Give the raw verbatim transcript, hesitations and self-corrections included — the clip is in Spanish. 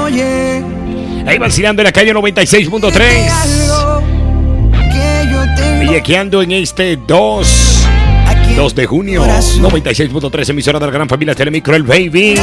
oye. Ahí vacilando en la calle noventa y seis punto tres. Villequeando en este dos de junio. noventa y seis punto tres, emisora de la gran familia Telemicro, el baby.